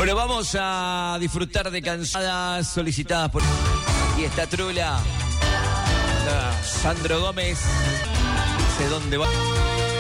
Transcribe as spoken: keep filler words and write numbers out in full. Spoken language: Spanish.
Bueno, vamos a disfrutar de canciones solicitadas por... Aquí está Trula. Sandro Gómez. Dice dónde va.